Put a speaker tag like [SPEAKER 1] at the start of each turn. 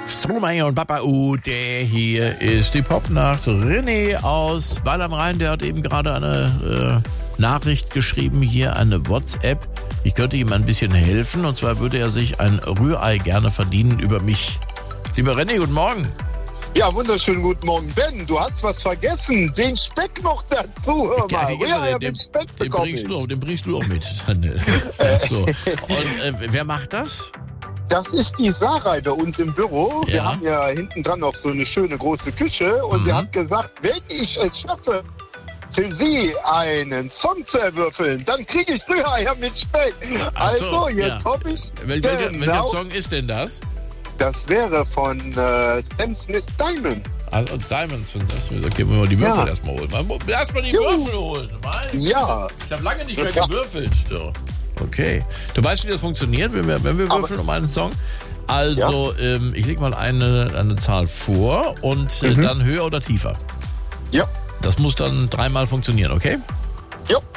[SPEAKER 1] Stromae und Papa der hier ist die Popnacht. René aus Weil am Rhein, der hat eben gerade eine Nachricht geschrieben, hier eine WhatsApp. Ich könnte ihm ein bisschen helfen und zwar würde er sich ein Rührei gerne verdienen über mich. Lieber René, guten Morgen.
[SPEAKER 2] Ja, wunderschönen guten Morgen, Ben. Du hast was vergessen. Den Speck noch dazu. Hör mal. Rührei mit Speck bekomme ich.
[SPEAKER 1] Den bringst du auch mit. So. Und wer macht das?
[SPEAKER 2] Das ist die Sarah bei uns im Büro.
[SPEAKER 1] Ja.
[SPEAKER 2] Wir haben ja hinten dran noch so eine schöne große Küche. Und sie hat gesagt, wenn ich es schaffe, für sie einen Song zu erwürfeln, dann kriege ich Rührei mit Speck.
[SPEAKER 1] Ach so,
[SPEAKER 2] Also, jetzt
[SPEAKER 1] ja.
[SPEAKER 2] hoffe ich.
[SPEAKER 1] Welcher Song ist denn das?
[SPEAKER 2] Das wäre von Sam Smith Diamond.
[SPEAKER 1] Also Diamonds von Sam Smith. Okay, wollen wir die Würfel erstmal holen. Erstmal die Würfel holen.
[SPEAKER 2] Ja.
[SPEAKER 1] Ich habe lange nicht mehr gewürfelt. So. Okay. Du weißt, wie das funktioniert, wenn wir würfeln um einen Song? Also, ich lege mal eine Zahl vor und dann höher oder tiefer.
[SPEAKER 2] Ja.
[SPEAKER 1] Das muss dann 3-mal funktionieren, okay?
[SPEAKER 2] Ja.